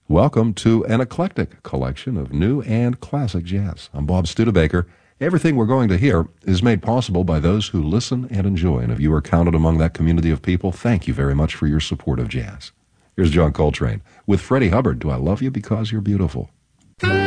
Welcome to an eclectic collection of new and classic jazz. I'm Bob Studebaker. Everything we're going to hear is made possible by those who listen and enjoy, and if you are counted among that community of people, thank you very much for your support of jazz. Here's John Coltrane with Freddie Hubbard, Do I Love You Because You're Beautiful?